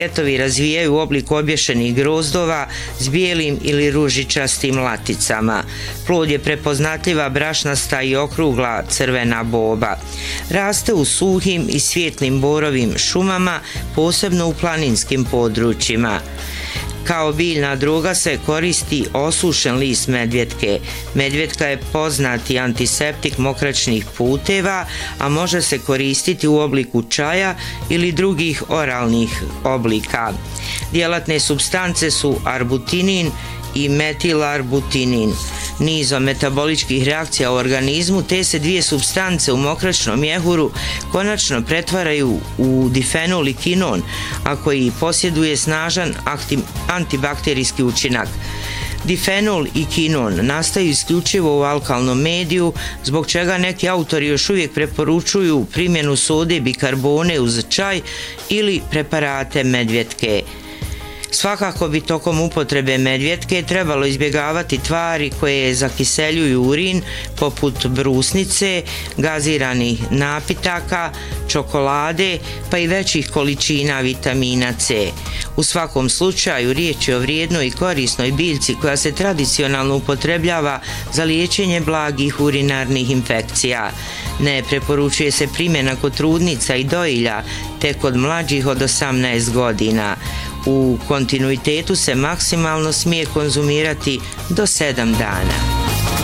Cvjetovi razvijaju u obliku obješenih grozdova s bijelim ili ružičastim laticama. Plod je prepoznatljiva brašnasta i okrugla crvena boba. Raste u suhim i svjetlim borovim šumama, posebno u planinskim područjima. Kao biljna druga se koristi osušen list medvjetke. Medvjetka je poznati antiseptik mokraćnih puteva, a može se koristiti u obliku čaja ili drugih oralnih oblika. Djelatne supstance su arbutinin i metilarbutinin. Nizom metaboličkih reakcija u organizmu te se dvije supstance u mokraćnom mjehuru konačno pretvaraju u difenol i kinon, a koji posjeduje snažan antibakterijski učinak. Difenol i kinon nastaju isključivo u alkalnom mediju, zbog čega neki autori još uvijek preporučuju primjenu sode bikarbone uz čaj ili preparate medvjetke. Svakako bi tokom upotrebe medvjetke trebalo izbjegavati tvari koje zakiseljuju urin, poput brusnice, gaziranih napitaka, čokolade, pa i većih količina vitamina C. U svakom slučaju riječ je o vrijednoj i korisnoj biljci koja se tradicionalno upotrebljava za liječenje blagih urinarnih infekcija. Ne preporučuje se primjena kod trudnica i dojilja, te kod mlađih od 18 godina. U kontinuitetu se maksimalno smije konzumirati do 7 dana.